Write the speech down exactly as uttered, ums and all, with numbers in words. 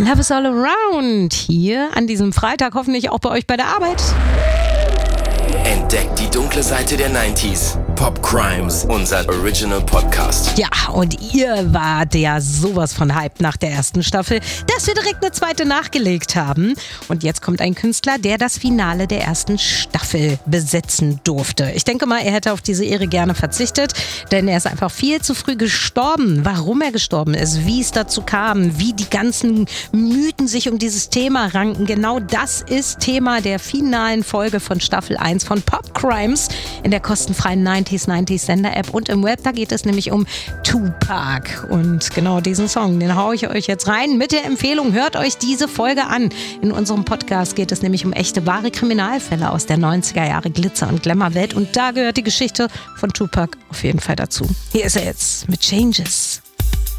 Love is all around. Hier an diesem Freitag, hoffentlich auch bei euch bei der Arbeit. Entdeckt die dunkle Seite der neunziger. Pop Crimes, unser Original Podcast. Ja, und ihr wart ja sowas von hyped nach der ersten Staffel, dass wir direkt eine zweite nachgelegt haben. Und jetzt kommt ein Künstler, der das Finale der ersten Staffel besetzen durfte. Ich denke mal, er hätte auf diese Ehre gerne verzichtet, denn er ist einfach viel zu früh gestorben. Warum er gestorben ist, wie es dazu kam, wie die ganzen Mythen sich um dieses Thema ranken, genau das ist Thema der finalen Folge von Staffel eins von Pop Crimes in der kostenfreien neunziger neunzig Sender-App und im Web. Da geht es nämlich um Tupac. Und genau diesen Song, den haue ich euch jetzt rein mit der Empfehlung, hört euch diese Folge an. In unserem Podcast geht es nämlich um echte, wahre Kriminalfälle aus der neunziger Jahre Glitzer- und Glamour-Welt. Und da gehört die Geschichte von Tupac auf jeden Fall dazu. Hier ist er jetzt mit Changes.